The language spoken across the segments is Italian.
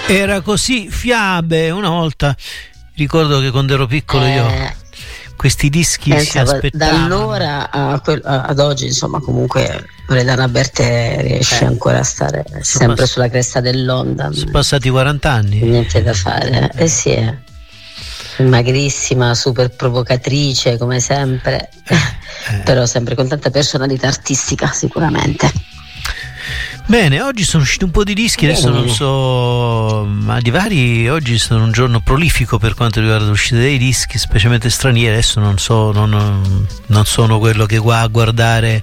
Era così, Fiabe. Una volta ricordo che quando ero piccolo io questi dischi si aspettavano. Da allora ad oggi, insomma, comunque Loredana Bertè riesce ancora a stare sempre sulla cresta dell'onda. Sono passati 40 anni. Niente da fare. Sì, è magrissima, super provocatrice come sempre, però sempre con tanta personalità artistica, sicuramente. Bene, oggi sono usciti un po' di dischi, adesso non so, ma di vari. Oggi è stato un giorno prolifico per quanto riguarda l'uscita dei dischi, specialmente stranieri. Adesso non so, non sono quello che va a guardare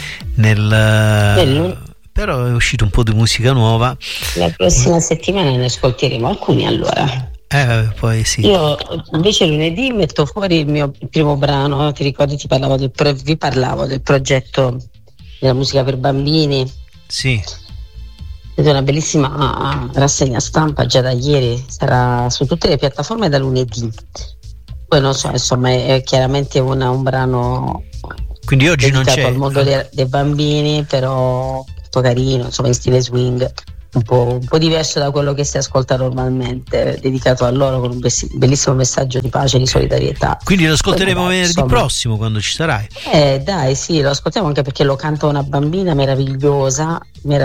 però è uscito un po' di musica nuova. La prossima settimana ne ascolteremo alcuni, allora. Poi sì. Io invece lunedì metto fuori il mio primo brano. Ti ricordi, vi parlavo del progetto della musica per bambini? Sì. È una bellissima rassegna stampa già da ieri, sarà su tutte le piattaforme da lunedì. Poi non so, insomma, è chiaramente un brano, quindi oggi non c'è al mondo dei bambini, però molto carino, insomma, in stile swing, un po' diverso da quello che si ascolta normalmente, dedicato a loro, con un bellissimo messaggio di pace e di solidarietà. Quindi lo ascolteremo venerdì prossimo, quando ci sarai. Dai, sì, lo ascoltiamo, anche perché lo canta una bambina meravigliosa,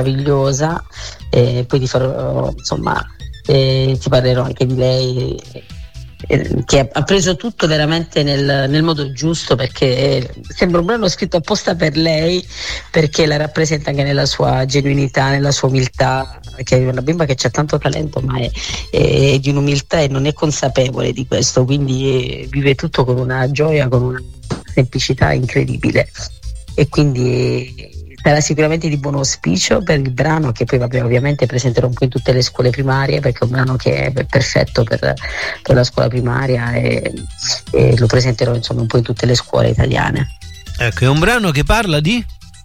poi ti farò, insomma, ti parlerò anche di lei, che ha preso tutto veramente nel modo giusto, perché sembra un brano scritto apposta per lei, perché la rappresenta anche nella sua genuinità, nella sua umiltà, che è una bimba che ha tanto talento, ma è di un'umiltà e non è consapevole di questo, quindi vive tutto con una gioia, con una semplicità incredibile, e quindi sarà sicuramente di buon auspicio per il brano, che poi ovviamente presenterò un po' in tutte le scuole primarie, perché è un brano che è perfetto per la scuola primaria, e lo presenterò, insomma, un po' in tutte le scuole italiane. Ecco, è un brano che parla di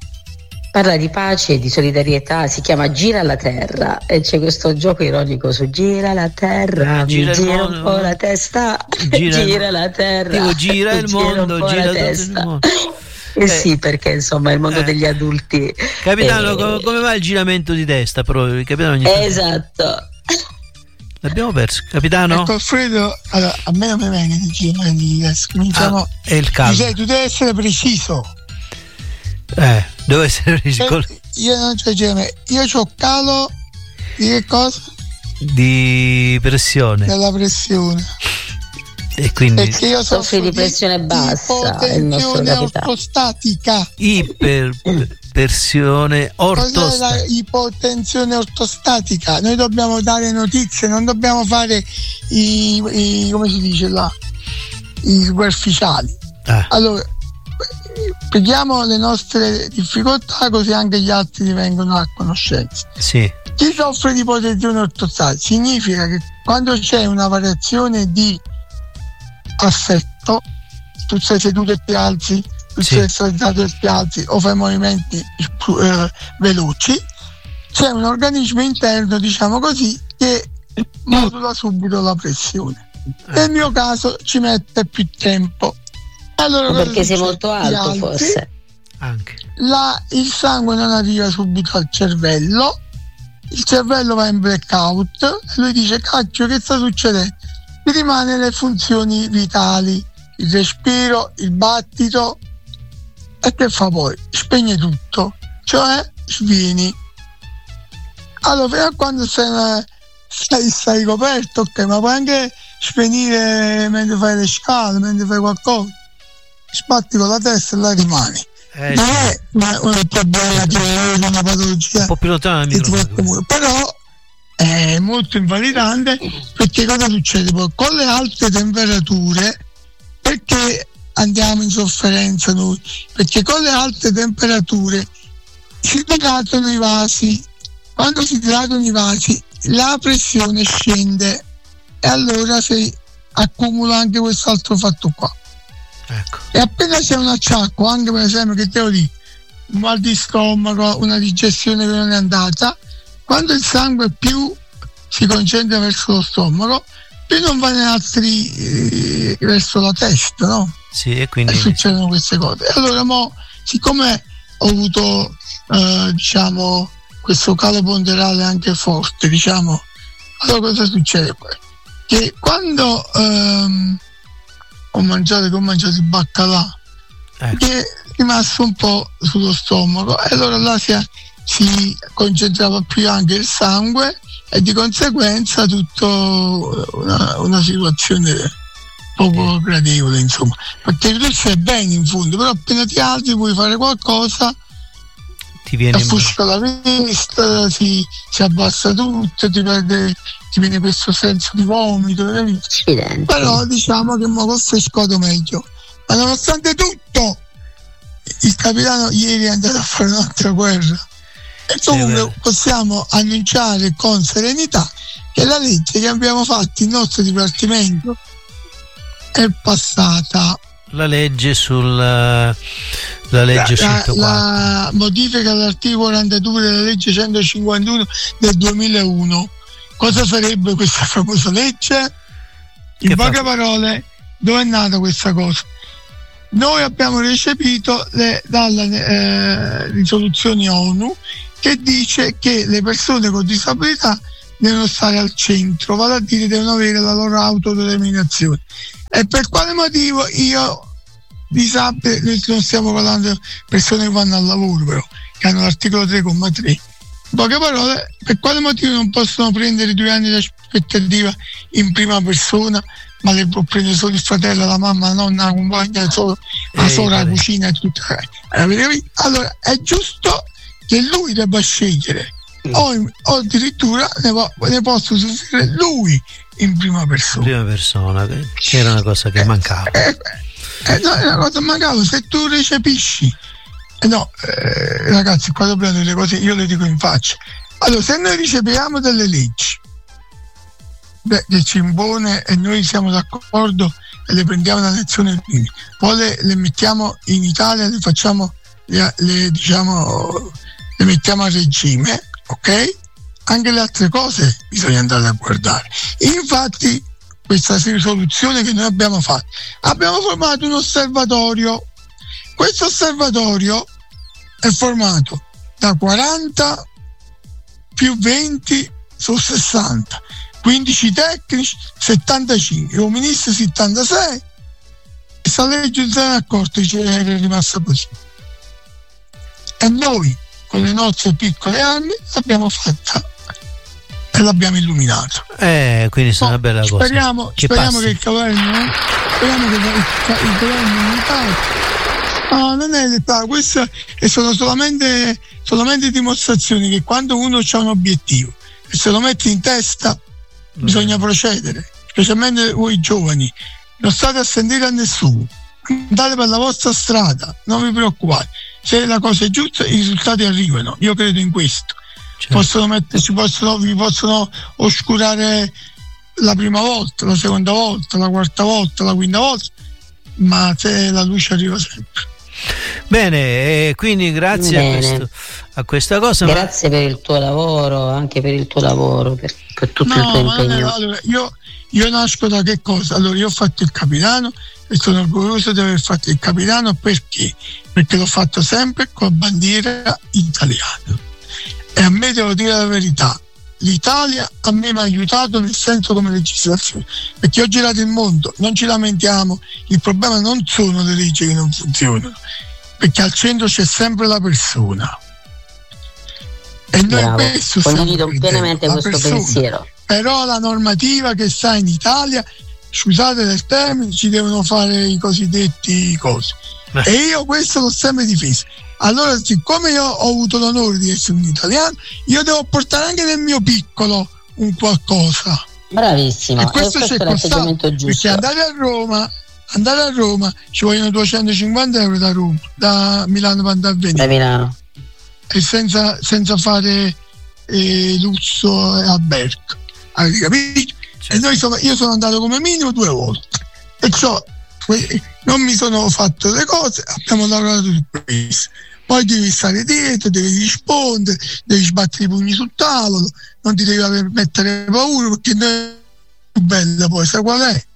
pace e di solidarietà, si chiama Gira la Terra, e c'è questo gioco ironico su gira la terra, gira un po' la testa, gira la terra, gira il mondo, gira il mondo. Sì, perché insomma il mondo degli adulti. Capitano, come va il giramento di testa? Capitano, esatto. L'abbiamo perso, capitano? Ecco, Alfredo, allora, a me non mi viene di giramento di testa. Cominciamo. È il caldo. Tu devi essere preciso. Devo essere preciso. Io non c'ho giramento. Io c'ho calo di che cosa? Di pressione. Della pressione. E quindi perché io soffro di pressione bassa, il nostro capitano. Ortostatica. Iperpressione ortostatica. Cos'è la ipotensione ortostatica? Noi dobbiamo dare notizie, non dobbiamo fare i come si dice là, i superficiali. Allora, spieghiamo le nostre difficoltà, così anche gli altri vengono a conoscenza. Sì. Chi soffre di ipotensione ortostatica significa che quando c'è una variazione di affetto, tu sei seduto e ti alzi, tu sei alzato e ti alzi, o fai movimenti veloci, c'è un organismo interno, diciamo così, che modula subito la pressione. Nel mio caso ci mette più tempo. Allora, perché sei molto alto, forse anche il sangue non arriva subito al cervello, il cervello va in blackout e lui dice: cacchio, che sta succedendo? Mi rimane le funzioni vitali, il respiro, il battito, e che fa poi? Spegne tutto, cioè svieni. Allora, fino a quando stai coperto, ok, ma puoi anche svenire mentre fai le scale, mentre fai qualcosa, sbatti con la testa e là rimani. Non è un problema di una patologia un po' più lontano, però è molto invalidante, perché cosa succede poi? Con le alte temperature, perché andiamo in sofferenza noi? Perché con le alte temperature si dilatano i vasi, quando si dilatano i vasi la pressione scende e allora si accumula anche quest'altro fatto qua. Ecco. E appena c'è un acciacco, anche per esempio, che te lo dico, un mal di stomaco, una digestione che non è andata, quando il sangue più si concentra verso lo stomaco, più non va verso la testa, no? Sì, e quindi succedono queste cose. Allora, siccome ho avuto diciamo questo calo ponderale anche forte, diciamo Allora cosa succede poi? Che quando ho mangiato il baccalà, che è rimasto un po' sullo stomaco, e allora là si concentrava più anche il sangue e di conseguenza tutta una situazione poco gradevole, insomma, perché tu stai bene in fondo, però appena ti alzi vuoi fare qualcosa, ti viene affusca la vista, si abbassa tutto, ti viene questo senso di vomito, però diciamo che mo col frescoto meglio. Ma nonostante tutto il capitano ieri è andato a fare un'altra guerra, e comunque possiamo annunciare con serenità che la legge che abbiamo fatto il nostro dipartimento è passata. La legge la legge 104. La modifica all'articolo 42 della legge 151 del 2001. Cosa sarebbe questa famosa legge? In poche parole, dove è nata questa cosa? Noi abbiamo recepito dalla risoluzione ONU che dice che le persone con disabilità devono stare al centro, vale a dire devono avere la loro autodeterminazione. E per quale motivo disabile, noi non stiamo parlando di persone che vanno al lavoro, però, che hanno l'articolo 3,3. In poche parole, per quale motivo non possono prendere 2 anni di aspettativa in prima persona, ma le può prendere solo il fratello, la mamma, la nonna, la compagna, solo la sorella, la cucina e tutto. Allora è giusto che lui debba scegliere, o addirittura ne posso usufruire lui in prima persona. Che era una cosa che mancava. No, è una cosa mancava, se tu recepisci. Ragazzi, qua dobbiamo le cose, io le dico in faccia. Allora, se noi riceviamo delle leggi che ci impone e noi siamo d'accordo e le prendiamo da Nazioni Unite, poi le mettiamo in Italia, le facciamo, le mettiamo a regime, ok? Anche le altre cose bisogna andare a guardare. Infatti questa risoluzione che noi abbiamo fatto, abbiamo formato un osservatorio. Questo osservatorio è formato da 40 più 20 su 60, 15 tecnici, 75, un ministro 76, e sta legge non se ne è accorto che è rimasta così. E noi con le nostre piccole armi l'abbiamo fatta e l'abbiamo illuminato. Quindi è una bella cosa. Speriamo che il governo non parli. No, non è l'età, queste sono solamente dimostrazioni che quando uno ha un obiettivo e se lo mette in testa bisogna procedere, specialmente voi giovani, non state a sentire a nessuno, andate per la vostra strada, non vi preoccupate, se la cosa è giusta i risultati arrivano, io credo in questo. Certo. Vi possono oscurare la prima volta, la seconda volta, la quarta volta, la quinta volta, ma se la luce arriva sempre. Bene, quindi grazie a questa cosa. Grazie per il tuo lavoro, anche per il tuo lavoro, per tutto il tuo impegno. Allora, io nasco da che cosa? Allora, io ho fatto il capitano e sono orgoglioso di aver fatto il capitano perché l'ho fatto sempre con bandiera italiana. E a me devo dire la verità, l'Italia a me mi ha aiutato nel senso come legislazione, perché ho girato il mondo, non ci lamentiamo, il problema non sono le leggi che non funzionano, perché al centro c'è sempre la persona. E noi condivido pienamente questo pensiero. Però la normativa che sta in Italia, scusate del termine, ci devono fare i cosiddetti cosi. E io questo l'ho sempre difeso. Allora, siccome io ho avuto l'onore di essere un italiano, io devo portare anche nel mio piccolo un qualcosa. Bravissimo, e questo è l'atteggiamento giusto. Perché andare a Roma ci vogliono 250 euro da Roma, da Milano per andare a venire. Da Milano. E senza fare lusso e albergo. Avete capito? Certo. E io sono andato come minimo 2 volte. E non mi sono fatto le cose, abbiamo lavorato su questo. Poi devi stare dietro, devi rispondere, devi sbattere i pugni sul tavolo, non ti devi mettere paura, perché noi è più bella poi, sai qual è?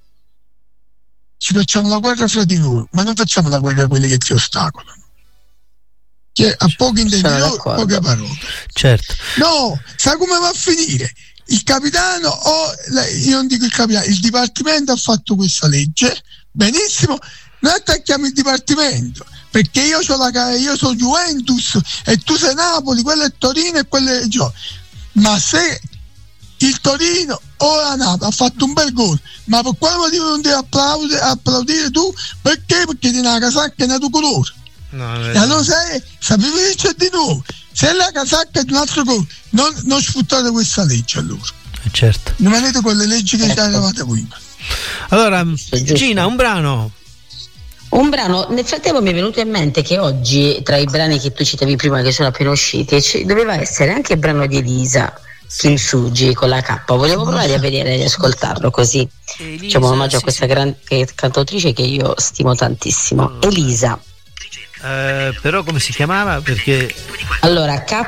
Ci facciamo la guerra fra di noi, ma non facciamo la guerra a quelli che ti ostacolano. Che a pochi intenditori, poche parole. Certo. No, sai come va a finire? il capitano io non dico il capitano, il dipartimento ha fatto questa legge, benissimo, noi attacchiamo il dipartimento perché io sono Juventus e tu sei Napoli, quello è Torino e quello è Gio. Ma se il Torino o la Napoli ha fatto un bel gol, ma per quale motivo non devi applaudire tu? Perché tieni la casacca nel tuo colore. E allora sapevi che c'è di nuovo, se la casacca è di un altro colore, non sfruttate questa legge allora. Certo, rimanete con le leggi che già eravate prima. Allora Gina, un brano, nel frattempo mi è venuto in mente che oggi tra i brani che tu citavi prima che sono appena usciti doveva essere anche il brano di Elisa, Kim Sugi con la K. Volevo provare a vedere e ascoltarlo, così facciamo un omaggio a questa grande cantautrice che io stimo tantissimo, Elisa. Però come si chiamava? Perché allora K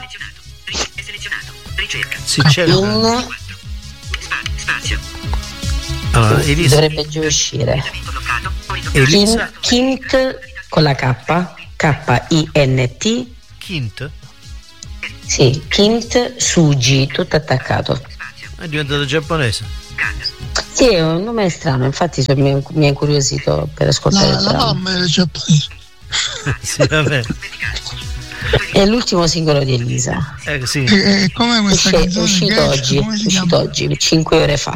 Elisa dovrebbe già uscire. Elisa Kint con la K, K-I-N-T. Kint? Sì, Kint Sugi, tutto attaccato. È diventato giapponese. Sì, è un nome strano, infatti mi ha incuriosito per ascoltare la mamma era giapponese. Sì, vabbè. È l'ultimo singolo di Elisa. Sì. Come questa canzone? Uscito oggi, 5 ore fa.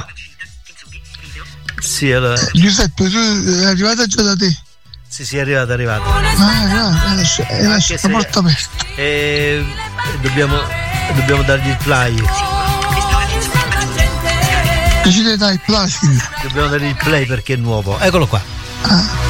Sì, allora. Giuseppe, tu è arrivata già da te? Sì, è arrivata. È molto aperta. Dobbiamo dargli il play. Ci dai il play? Dobbiamo dargli il play perché è nuovo. Eccolo qua.